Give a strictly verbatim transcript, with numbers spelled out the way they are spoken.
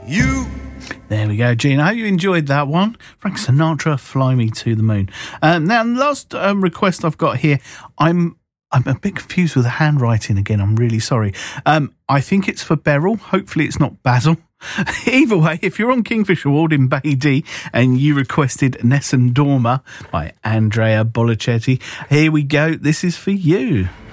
You. There we go, Gene. I hope you enjoyed that one. Frank Sinatra, Fly Me to the Moon. Um, now, last um, request I've got here, I'm I'm a bit confused with the handwriting again. I'm really sorry. Um, I think it's for Beryl. Hopefully it's not Basil. Either way, if you're on Kingfisher Ward in Bady and you requested Nessun Dorma by Andrea Bolicetti, here we go. This is for you.